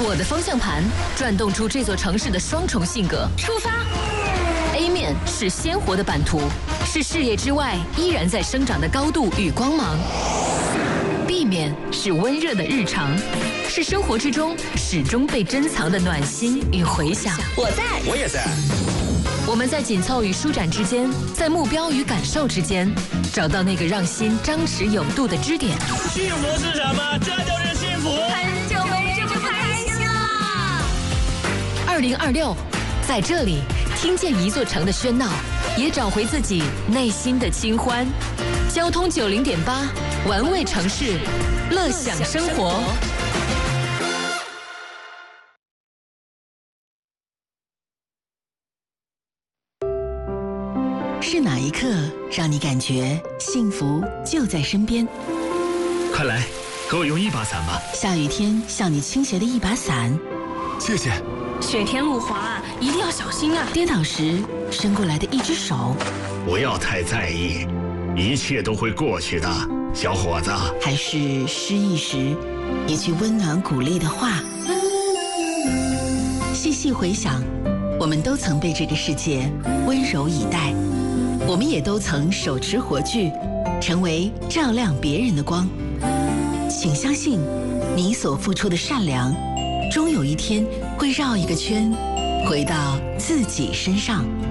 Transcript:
我的方向盘转动出这座城市的双重性格。出发 ！A 面是鲜活的版图，是视野之外依然在生长的高度与光芒。B 面是温热的日常，是生活之中始终被珍藏的暖心与回响。 我在， 我也在。 我们在紧凑与舒展之间，在目标与感受之间，找到那个让心张弛有度的支点。 幸福是什么？这就是幸福。 很久没这么开心了。 2026，在这里听见一座城的喧闹，也找回自己内心的清欢。交通90.8，玩味城市，乐享生活。 是哪一刻让你感觉幸福就在身边？ 快来，给我用一把伞吧。 下雨天向你倾斜的一把伞， 谢谢。 雪天路滑，一定要小心啊！ 跌倒时伸过来的一只手， 不要太在意，一切都会过去的，小伙子。 还是失意时一句温暖鼓励的话。细细回想，我们都曾被这个世界温柔以待，我们也都曾手持火炬，成为照亮别人的光。请相信，你所付出的善良，终有一天会绕一个圈，回到自己身上。